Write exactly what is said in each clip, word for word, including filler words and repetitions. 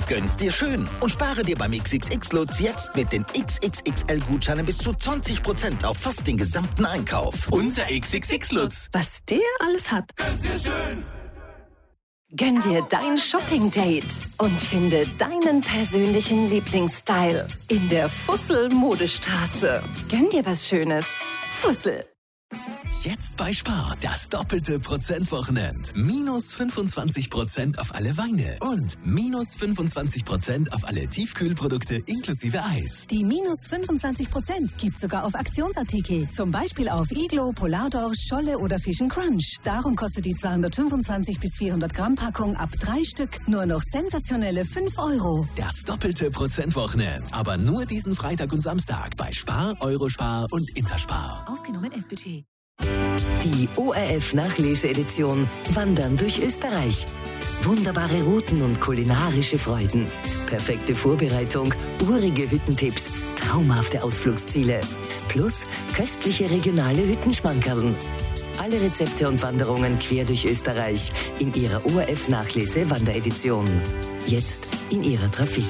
Gönn's dir schön und spare dir beim X X X-Lutz jetzt mit den X X X L-Gutscheinen bis zu zwanzig Prozent auf fast den gesamten Einkauf. Unser X X X-Lutz. Was der alles hat. Gönn's dir schön. Gönn dir dein Shopping-Date und finde deinen persönlichen Lieblingsstyle in der Fussel-Modestraße. Gönn dir was Schönes. Fussel. Jetzt bei Spar, das doppelte Prozentwochenend. Minus fünfundzwanzig Prozent auf alle Weine und minus fünfundzwanzig Prozent auf alle Tiefkühlprodukte inklusive Eis. Die minus fünfundzwanzig Prozent gibt sogar auf Aktionsartikel. Zum Beispiel auf Iglo, Polardorsch, Scholle oder Fish and Crunch. Darum kostet die zweihundertfünfundzwanzig bis vierhundert Gramm Packung ab drei Stück nur noch sensationelle fünf Euro. Das doppelte Prozentwochenend. Aber nur diesen Freitag und Samstag bei Spar, Eurospar und Interspar. Ausgenommen S-Budget. Die O R F-Nachlese-Edition Wandern durch Österreich. Wunderbare Routen und kulinarische Freuden. Perfekte Vorbereitung, urige Hüttentipps, traumhafte Ausflugsziele. Plus köstliche regionale Hüttenschmankerln. Alle Rezepte und Wanderungen quer durch Österreich in ihrer O R F-Nachlese-Wanderedition. Jetzt in ihrer Trafik.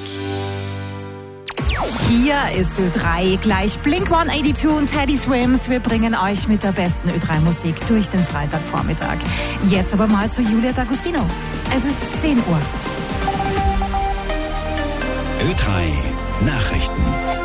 Hier ist Ö drei, gleich Blink one eighty-two und Teddy Swims. Wir bringen euch mit der besten Ö drei Musik durch den Freitagvormittag. Jetzt aber mal zu Julia D'Agostino. Es ist zehn Uhr. Ö drei Nachrichten.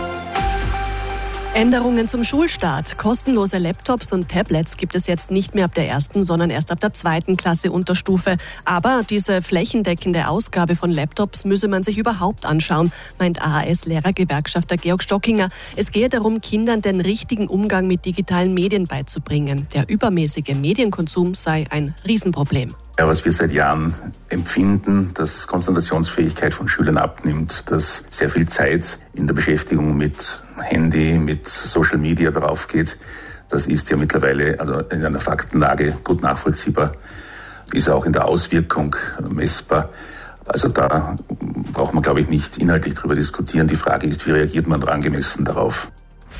Änderungen zum Schulstart. Kostenlose Laptops und Tablets gibt es jetzt nicht mehr ab der ersten, sondern erst ab der zweiten Klasse Unterstufe. Aber diese flächendeckende Ausgabe von Laptops müsse man sich überhaupt anschauen, meint A H S-Lehrergewerkschafter Georg Stockinger. Es gehe darum, Kindern den richtigen Umgang mit digitalen Medien beizubringen. Der übermäßige Medienkonsum sei ein Riesenproblem. Ja, was wir seit Jahren empfinden, dass Konzentrationsfähigkeit von Schülern abnimmt, dass sehr viel Zeit in der Beschäftigung mit Handy, mit Social Media drauf geht, das ist ja mittlerweile also in einer Faktenlage gut nachvollziehbar, ist auch in der Auswirkung messbar. Also da braucht man, glaube ich, nicht inhaltlich drüber diskutieren. Die Frage ist, wie reagiert man angemessen darauf?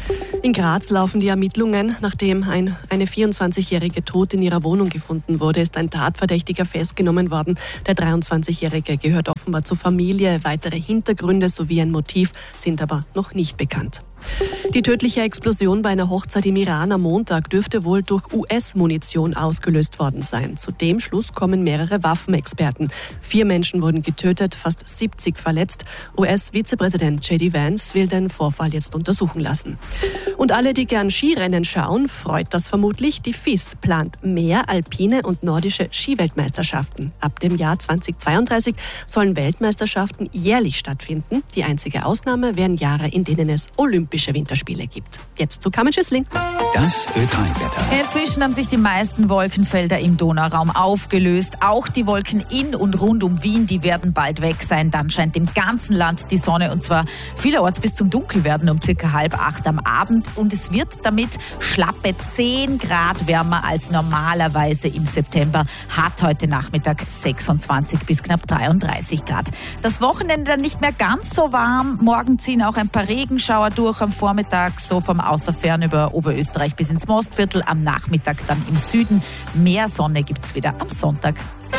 In Graz laufen die Ermittlungen. Nachdem ein, eine vierundzwanzigjährige tot in ihrer Wohnung gefunden wurde, ist ein Tatverdächtiger festgenommen worden. Der dreiundzwanzigjährige gehört offenbar zur Familie. Weitere Hintergründe sowie ein Motiv sind aber noch nicht bekannt. Die tödliche Explosion bei einer Hochzeit im Iran am Montag dürfte wohl durch U S-Munition ausgelöst worden sein. Zu dem Schluss kommen mehrere Waffenexperten. Vier Menschen wurden getötet, fast siebzig verletzt. U S-Vizepräsident J D Vance will den Vorfall jetzt untersuchen lassen. Und alle, die gern Skirennen schauen, freut das vermutlich. Die F I S plant mehr alpine und nordische Skiweltmeisterschaften. Ab dem Jahr zweitausendzweiunddreißig sollen Weltmeisterschaften jährlich stattfinden. Die einzige Ausnahme wären Jahre, in denen es Olympische Winterspiele gibt. Jetzt zu Carmen Schüssling. Das Ö drei Wetter. Inzwischen haben sich die meisten Wolkenfelder im Donauraum aufgelöst. Auch die Wolken in und rund um Wien, die werden bald weg sein. Dann scheint im ganzen Land die Sonne, und zwar vielerorts bis zum Dunkelwerden um circa halb acht am Abend. Und es wird damit schlappe zehn Grad wärmer als normalerweise im September. Hat heute Nachmittag sechsundzwanzig bis knapp dreiunddreißig Grad. Das Wochenende dann nicht mehr ganz so warm. Morgen ziehen auch ein paar Regenschauer durch am Vormittag, so vom Außerfern über Oberösterreich bis ins Mostviertel. Am Nachmittag dann im Süden. Mehr Sonne gibt's wieder am Sonntag.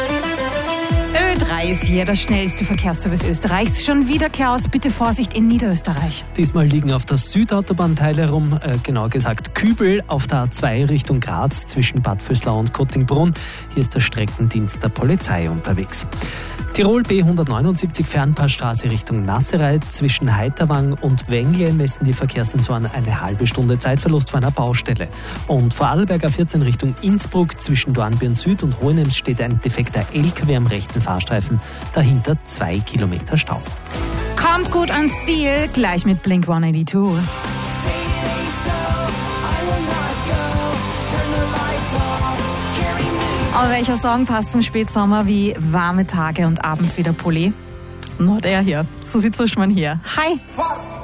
Ö drei ist hier das schnellste Verkehrsservice Österreichs. Schon wieder, Klaus, bitte Vorsicht in Niederösterreich. Diesmal liegen auf der Südautobahnteil herum, äh, genauer gesagt Kübel, auf der A zwei Richtung Graz zwischen Bad Vöslau und Kottingbrunn. Hier ist der Streckendienst der Polizei unterwegs. Tirol B hundertneunundsiebzig Fernpassstraße Richtung Nassereit. Zwischen Heiterwang und Wengle messen die Verkehrssensoren eine halbe Stunde Zeitverlust vor einer Baustelle. Und vor Vorarlberg A vierzehn Richtung Innsbruck zwischen Dornbirn Süd und Hohenems steht ein defekter L K W am rechten Fahrstreifen. Dahinter zwei Kilometer Stau. Kommt gut ans Ziel, gleich mit Blink one eighty-two. Aber welcher Song passt zum Spätsommer wie warme Tage und abends wieder Pulli? Nur der hier. Susi Zuschmann hier. Hi!